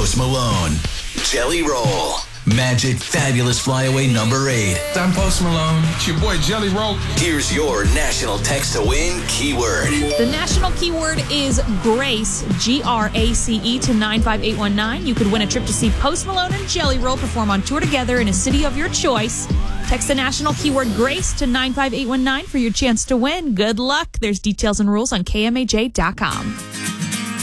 Post Malone. Jelly Roll. Magic Fabulous Flyaway number 8. I'm Post Malone. It's your boy Jelly Roll. Here's your national text to win keyword. The national keyword is GRACE, GRACE, to 95819. You could win a trip to see Post Malone and Jelly Roll perform on tour together in a city of your choice. Text the national keyword GRACE to 95819 for your chance to win. Good luck. There's details and rules on KMAJ.com.